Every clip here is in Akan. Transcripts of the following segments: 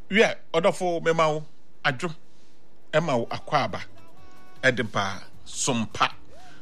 Yeah, odofo memao adwo emao akwaba edeba sompa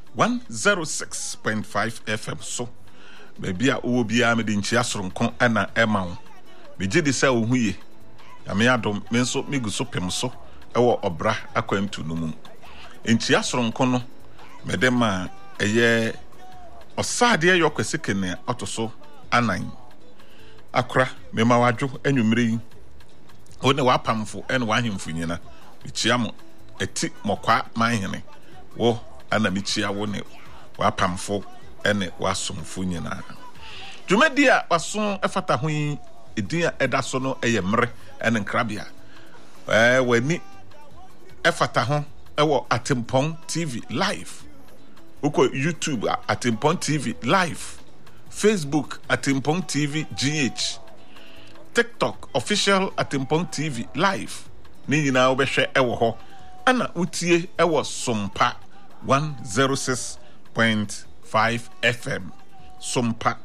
106.5 FM so baby a wo bia me de nchia soronko ana emao me gidi se wo huye ame adom me nso megu so pem so ewo obra akwantu no mu nchia soronko no me de ma eye osade ye yokwese kene otoso anan akra me ma wadwo anwumre yi one wapamfo ene wahemfo nyina bichia mo eti mokwa manhene wo ana bichia wo ne wapamfo ene wasomfo nyina dwumadi a waso efata ho yi edin a eda so no eye mre ene nkrabia wani efata ho ewo Atempong TV live uko YouTube Atempong TV live, Facebook Atempong TV GH, TikTok official Atempong TV live. Ni nyina obehwe ewo ho ana utie ewo Sompa 106.5 FM. Sompa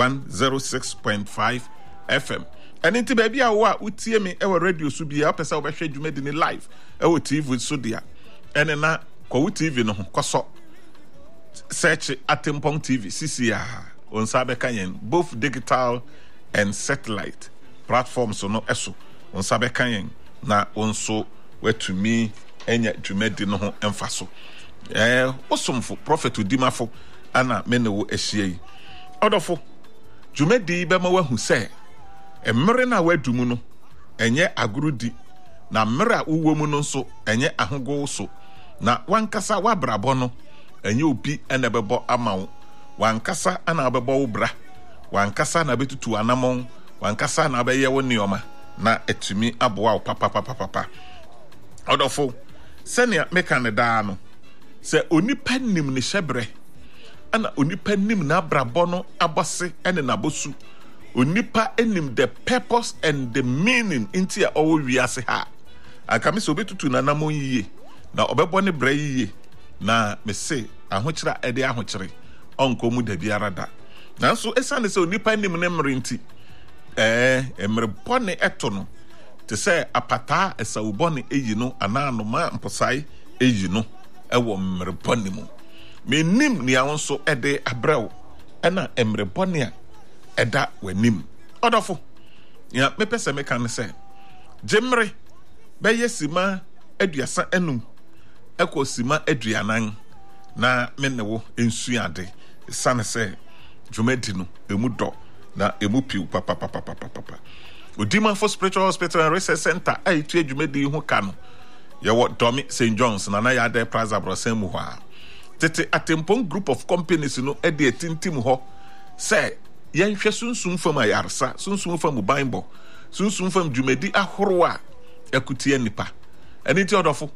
106.5 FM. And inti baby a wa utie me ewo radio so bia opesa obehwe dwumadi ni live ewo TV so dia. Ene na kwa TV no kwaso search Atempong TV CCA on sabe kanyen both digital and satellite platforms no eso on sabe kanyen na onso wetumi enya dwumadi no ho emfaso osomfo prophet udimafo ana menewo ehie yi odofo dwumadi be ma wahu se emre na wadumu no enye agurudi na mre a uwo no nso enye ahogo so na wankasa wabrabo no enye obi ene bebo amawo wankasa ana bebo wo bra wankasa na betutu anamon wankasa na beye wo nioma na etumi aboa wo papa odofo senia meka ne daa no se onipa nim ne hyebre ana onipa nim na brabo no abose ene na bosu onipa enim the purpose and the meaning into owo wiase ha akame se obetutu na anamon yiye na obebo ne bra yiye na me se ahokyira ede ahokyire onko mu da biara da nanso esane se onipa nim ne mrenti emre bone eto no te se apata esawo bone eyi no anano ma mposai eyi no ewo mre bone mu me nim ni awonso ede abrew ena emre bone a eda wanim odofo ya mepese meka ne se jemre beyesima aduasa enum ekosima aduanan na menewo ensuade sane se dwumadi no emu do na emu piu papa Udima for Spiritual Hospital and Research Center aitu dwumadi ho ka no ye wo Domi St John's na ya de Plaza Brosemu ho a tete Atempong group of companies no e de tintim ho se yen hwe sunsun fam ayarsa sunsun fam Bible sunsun fam dwumadi ahoro a ekutie nipa eni ti odofo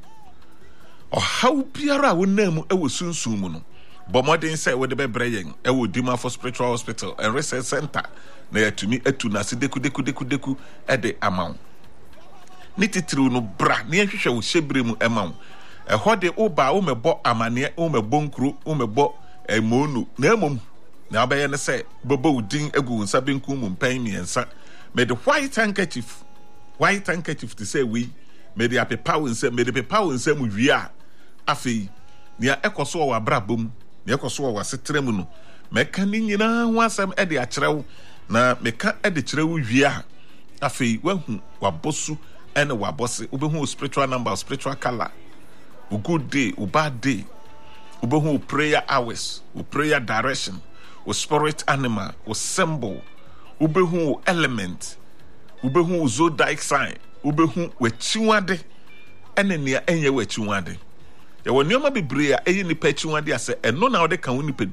how biara wonam ewo sunsun mu no bomodin say we de bebre yen ewo Dima for Spiritual Hospital and Research Center na yatumi atuna se deku ede amaw ni titiri no bra na yehwehwe wo hyebre mu amaw ehode oba wo mebo amane wo mebo nkru wo mebo emonu na emom na abaye ne say bobo udin egu nsa benku mu mpan miensa me the white handkerchief to say we me the apepa wo nsa me the pepa wo nsa mu wia afei nia ekoso wa brabom nia ekoso wa setrem no meka ni nyina ho asem e de akyerew na meka e de kyerew wia afei wahu wabosu ene wabose obehu spiritual number spiritual color o good day o bad day obehu prayer hours o prayer direction o spirit animal o symbol obehu element obehu zodiac sign obehu wachiwade ene nia enye wachiwade ya wonioma bebre a eyi nipa chiwade ase eno na ode kan woni